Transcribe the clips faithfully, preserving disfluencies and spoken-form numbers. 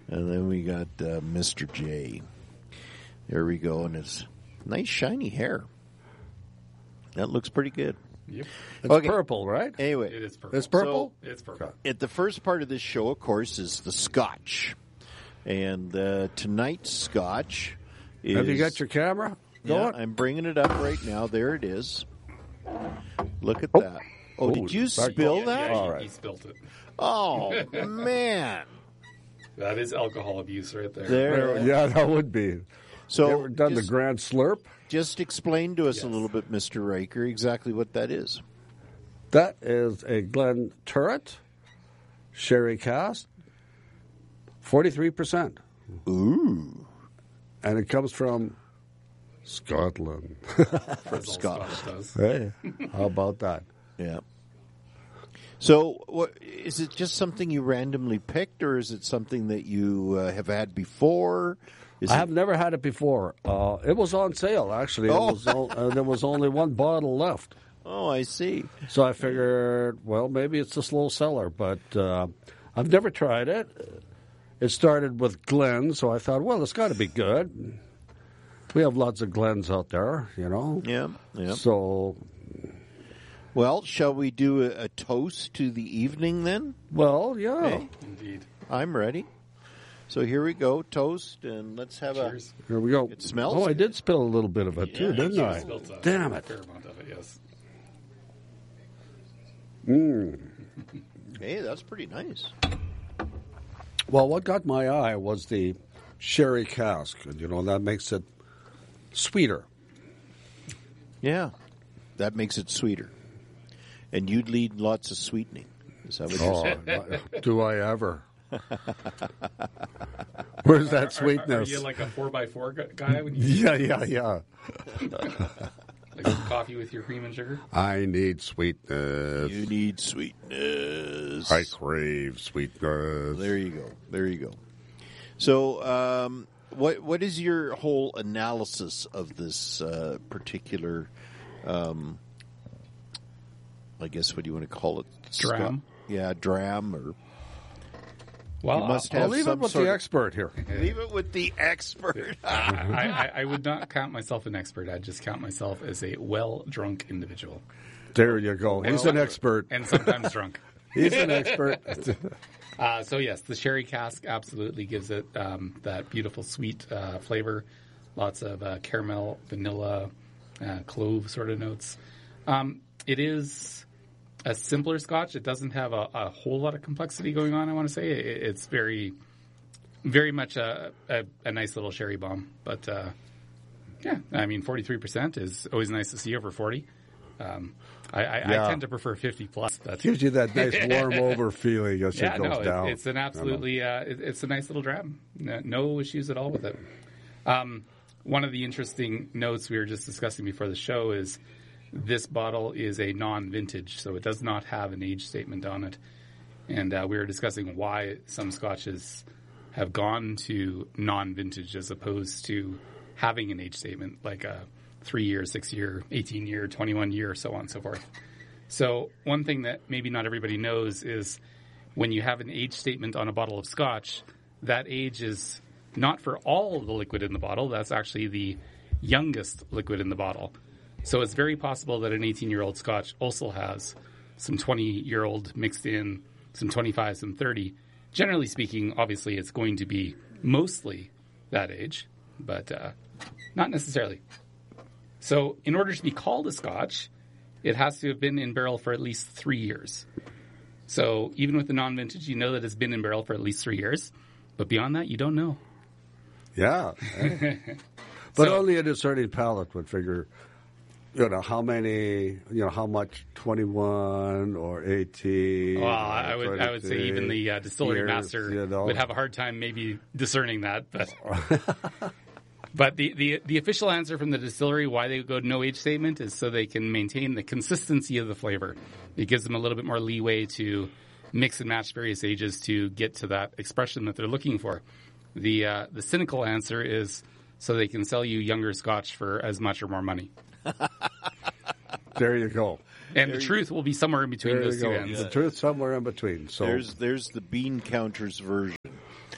And then we got uh, Mister J. There we go, and it's nice shiny hair. That looks pretty good. Yep. It's Okay. purple, right? Anyway, It is purple. It's purple? So, it's purple. at the first part of this show, of course, is the Scotch. And uh, tonight's Scotch is... Have you got your camera Yeah, going? I'm bringing it up right now. There it is. Look at Oh. that. Oh, Oh, did you back- spill Yeah, that? yeah, All he, right. he spilt it. Oh, man. That is alcohol abuse right there. There. Yeah, that would be. You So ever done just, the grand slurp? just explain to us Yes. a little bit, Mister Riker, exactly what that is. That is a Glen Turret sherry cask, forty-three percent. Ooh. And it comes from Scotland. From That's all Scotland. Scotch does. Hey, how about that? Yeah. So, what, is it just something you randomly picked, or is it something that you uh, have had before? Is I it- have never had it before. Uh, it was on sale, actually. Oh. It was o- uh, there was only one bottle left. Oh, I see. So I figured, well, maybe it's a slow seller, but uh, I've never tried it. It started with Glen, so I thought, well, it's got to be good. We have lots of Glens out there, you know. Yeah, yeah. So, Well, shall we do a, a toast to the evening then? well, yeah. Okay. Indeed. I'm ready. So here we go, toast, and let's have Cheers. Here we go. It smells Oh, I good. did spill a little bit of it too, Yeah, didn't you I? spilt a Damn it. fair amount of it, yes. Mm. a. Hey, that's pretty nice. Well, what got my eye was the sherry cask. and, You know, that makes it sweeter. Yeah, that makes it sweeter. And you'd need lots of sweetening. Is that what you're Oh, saying? do I ever? Where's that Are- Are, are sweetness? you like a four by four gu- guy when you Yeah, yeah, yeah. like coffee with your cream and sugar? I need sweetness. You need sweetness. I crave sweetness. There you go. There you go. So, um, what what is your whole analysis of this uh, particular? Um, I guess what do you want to call it? Dram? Scot- Yeah, dram or Well, You must I'll- have I'll leave it some with sort the of- expert here. leave it with the expert. I, I, I would not count myself an expert. I'd just count myself as a well-drunk individual. There you go. He's Well, an expert. And sometimes drunk. He's an expert. Uh, so, yes, the sherry cask absolutely gives it um, that beautiful sweet uh, flavor. Lots of uh, caramel, vanilla, uh, clove sort of notes. Um, it is a simpler scotch. It doesn't have a, a whole lot of complexity going on, I want to say. It, it's very, very much a, a, a nice little sherry bomb. But, uh, yeah, I mean, forty-three percent is always nice to see over forty. Um, I, I, Yeah. I tend to prefer fifty plus. But Gives you that nice warm over feeling as yeah, it goes no, it- down. it's an absolutely, uh, it, it's a nice little dram. No, no issues at all with it. Um, one of the interesting notes we were just discussing before the show is this bottle is a non-vintage, so it does not have an age statement on it. And uh, we were discussing why some scotches have gone to non-vintage as opposed to having an age statement, like a three-year, six-year, eighteen-year, twenty-one-year, so on and so forth. So one thing that maybe not everybody knows is when you have an age statement on a bottle of scotch, that age is not for all the liquid in the bottle. That's actually the youngest liquid in the bottle. So it's very possible that an eighteen-year-old scotch also has some twenty-year-old mixed in, some twenty-five, some thirty. Generally speaking, obviously, it's going to be mostly that age, but uh, not necessarily. So in order to be called a scotch, it has to have been in barrel for at least three years. So even with the non-vintage, you know that it's been in barrel for at least three years. But beyond that, you don't know. Yeah. But So- only a discerning palate would figure, you know, how many, you know, how much twenty-one or eighteen. Well, I would I would say even the uh, distillery years, master you know. would have a hard time maybe discerning that. But but the, the, the official answer from the distillery why they go no age statement is so they can maintain the consistency of the flavor. It gives them a little bit more leeway to mix and match various ages to get to that expression that they're looking for. The uh, the cynical answer is so they can sell you younger scotch for as much or more money. There you go. And the truth will be somewhere in between There you those two go. ends. The truth somewhere in between. So There's there's the bean counters version.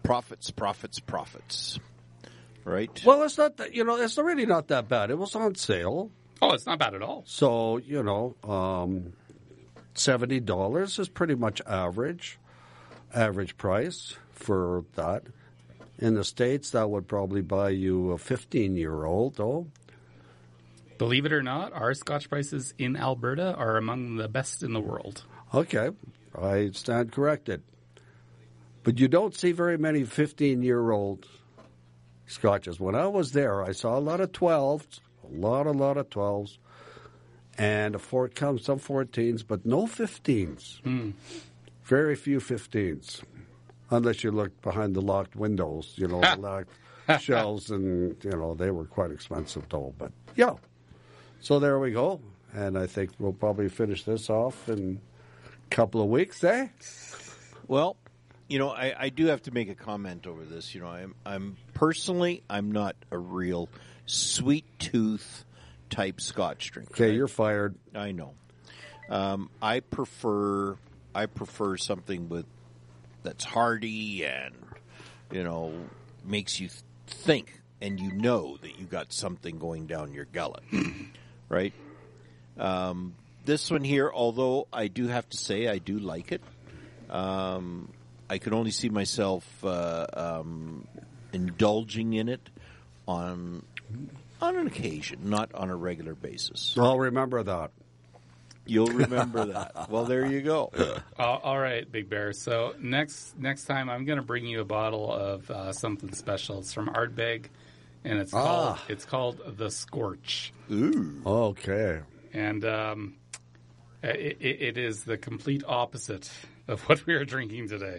profits, profits, profits. Right? Well, it's not that, you know, it's really not that bad. It was on sale. Oh, it's not bad at all. So, you know, um, seventy dollars is pretty much average, average price for that. In the States, that would probably buy you a fifteen-year-old, though. Believe it or not, our Scotch prices in Alberta are among the best in the world. Okay, I stand corrected. But you don't see very many fifteen-year-old Scotches. When I was there, I saw a lot of twelves, a lot, a lot of twelves, and a four, some fourteens, but no fifteens. Mm. Very few fifteens, unless you look behind the locked windows, you know, the locked shelves, and, you know, they were quite expensive, though. But, yeah. So there we go. And I think we'll probably finish this off in a couple of weeks, eh? Well, you know, I, I do have to make a comment over this. You know, I'm, I'm personally, I'm not a real sweet tooth type Scotch drinker. Okay, I, you're fired. I know. Um, I prefer, I prefer something with that's hearty and, you know, makes you th- think, and you know that you got something going down your gullet, right? Um, this one here, although I do have to say I do like it. Um, I can only see myself uh, um, indulging in it on on an occasion, not on a regular basis. I'll remember that. You'll remember that. Well, there you go. Uh, all right, Big Bear. So next next time, I'm going to bring you a bottle of uh, something special. It's from Ardbeg, and it's called Ah. it's called the Scorch. Ooh. Okay. And um, it, it, it is the complete opposite of what we are drinking today.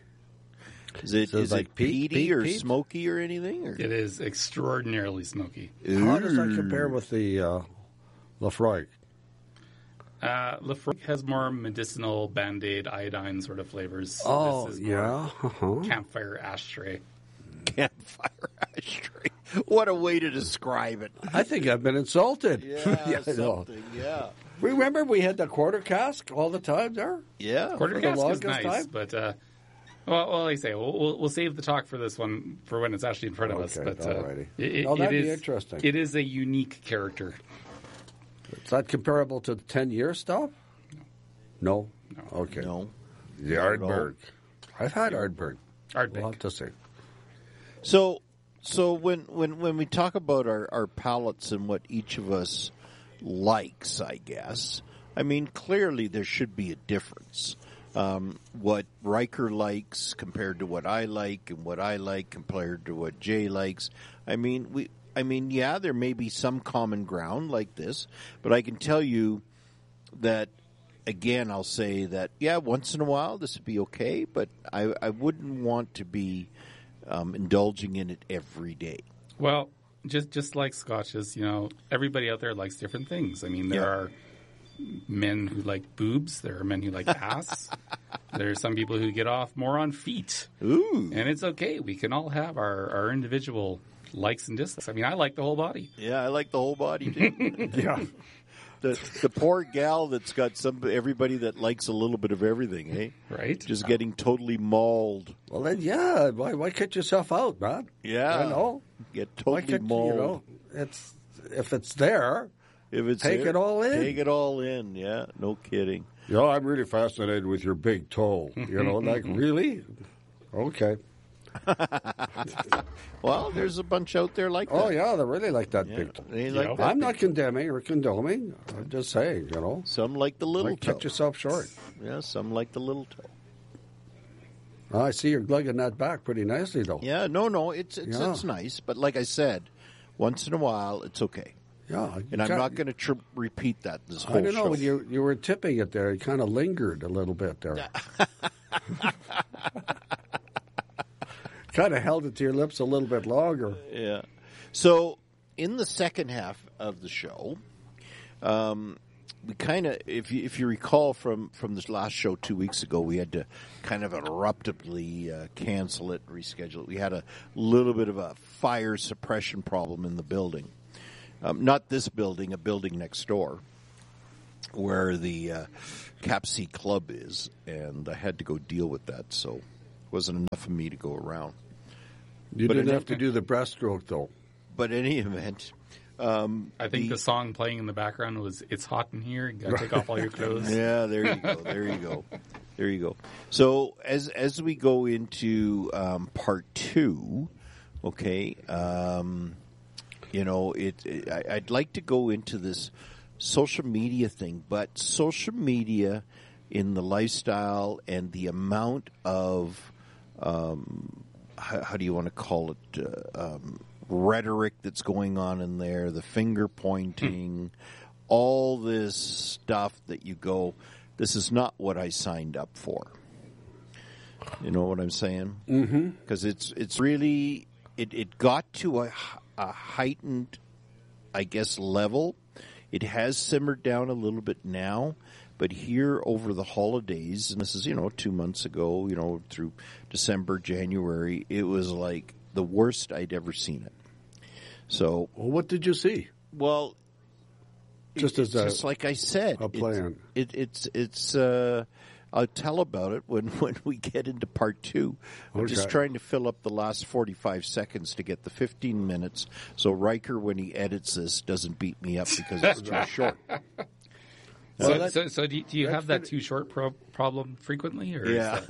Is it, So it's is like it peat- peaty peat- or peat? smoky or anything? Or? It is extraordinarily smoky. How does that compare with the uh, Lafroig? Uh, Lafroig has more medicinal Band-Aid, iodine sort of flavors. Oh, This is more yeah. Uh-huh. campfire ashtray. Campfire ashtray. What a way to describe it. I think I've been insulted. Yeah, I know. something, yeah. Remember we had the quarter cask all the time there? Yeah. Quarter For the cask is longest nice, time? but uh, well, well, like I say, we'll, we'll, we'll save the talk for this one for when it's actually in front of us. Okay, But uh, alrighty. it, it, Oh, that'd it be is interesting. It is a unique character. Is that comparable to the ten-year stuff? No. No. Okay. No. The Not at all. Ardbeg. I've had Ardbeg. Ardbeg. We'll have to see. So, so when, when, when we talk about our, our palates and what each of us likes, I guess, I mean, clearly there should be a difference. Um, what Riker likes compared to what I like, and what I like compared to what Jay likes. I mean, we. I mean, yeah, there may be some common ground like this, but I can tell you that. Again, I'll say that yeah, once in a while this would be okay, but I, I wouldn't want to be um, indulging in it every day. Well, just just like scotches, you know, everybody out there likes different things. I mean, there Yeah. are men who like boobs. There are men who like ass. There are some people who get off more on feet. Ooh, And it's okay. We can all have our, our individual likes and dislikes. I mean, I like the whole body. yeah, I like the whole body too. Yeah. the the poor gal that's got some everybody that likes a little bit of everything, eh? Right? Just getting totally mauled. Well, then, yeah. Why, why cut yourself out, man? Yeah, You know? get Why totally cut, mauled. you know? It's, if it's there, If it's Take there, it all in. Take it all in. Yeah, no kidding. you know, I'm really fascinated with your big toe. You know, like, really? Okay. Well, there's a bunch out there like that. Oh, yeah, they really like that Yeah, big toe. they Yeah. like that. I'm not condemning or condoning. I'm just saying, you know. Some like the little Like, toe. cut yourself short. Yeah, some like the little toe. Oh, I see you're glugging that back pretty nicely, though. Yeah, no, no, it's it's, Yeah. it's nice, but like I said, once in a while it's okay, Yeah. you and I'm got- not going to tri- repeat that this whole I don't know. show. When you you were tipping it there, it kind of lingered a little bit there. Kind of held it to your lips a little bit longer. Yeah. So in the second half of the show, um, we kind of, if you, if you recall from from this last show two weeks ago, we had to kind of abruptly uh, cancel it, reschedule it. We had a little bit of a fire suppression problem in the building, um, not this building, a building next door, where the uh, Cap C Club is, and I had to go deal with that. So wasn't enough of me to go around. You But didn't it- have to do the breaststroke, though. But in any event, um, I think the, song playing in the background was "It's Hot in Here." You gotta take off all your clothes. yeah, there you go, there you go, there you go. So as as we go into um, part two, okay, um, you know, it, it I, I'd like to go into this social media thing, but social media in the lifestyle and the amount of um, how, how do you want to call it? Uh, um, rhetoric that's going on in there, the finger pointing, all this stuff that you go, this is not what I signed up for. You know what I'm saying? Mm-hmm. Because it's it's really it, it got to a, a heightened, I guess, level. It has simmered down a little bit now, but here over the holidays, and this is you know two months ago, you know through December, January, it was like the worst I'd ever seen it. So, Well, what did you see? well, Just it- as it's a- just like I said, a it's- plan. It, it's it's. Uh, I'll tell about it when, when we get into part two. I'm just Okay. trying to fill up the last forty-five seconds to get the fifteen minutes, so Riker, when he edits this, doesn't beat me up because it's too short. So, Well, that- so, so do you, do you have that too short pro- problem frequently? Or is Yeah.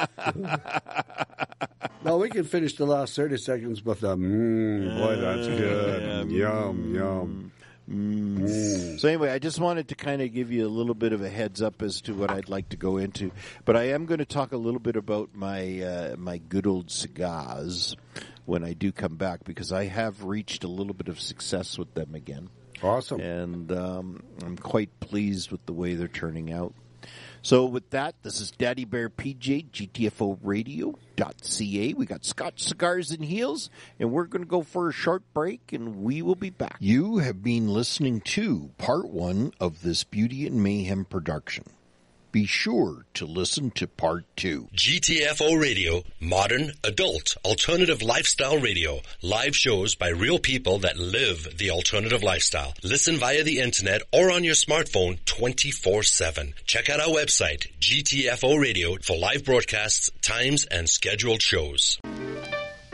that- No, we can finish the last thirty seconds with a mmm, boy, that's good. Yum, yum. So anyway, I just wanted to kind of give you a little bit of a heads up as to what I'd like to go into, but I am going to talk a little bit about my uh, my good old cigars when I do come back, because I have reached a little bit of success with them again, Awesome. and um, I'm quite pleased with the way they're turning out. So with that, this is Daddy Bear P J, G T F O radio dot C A. We got Scotch Cigars and Heels, and we're going to go for a short break, and we will be back. You have been listening to part one of this Beauty and Mayhem production. Be sure to listen to part two. G T F O Radio, modern, adult, alternative lifestyle radio. Live shows by real people that live the alternative lifestyle. Listen via the internet or on your smartphone twenty-four seven. Check out our website, G T F O Radio, for live broadcasts, times, and scheduled shows.